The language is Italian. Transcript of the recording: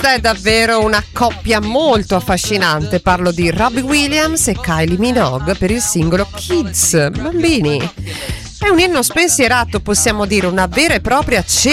Questa è davvero una coppia molto affascinante. Parlo di Robbie Williams e Kylie Minogue per il singolo Kids, bambini. È un inno spensierato, possiamo dire, una vera e propria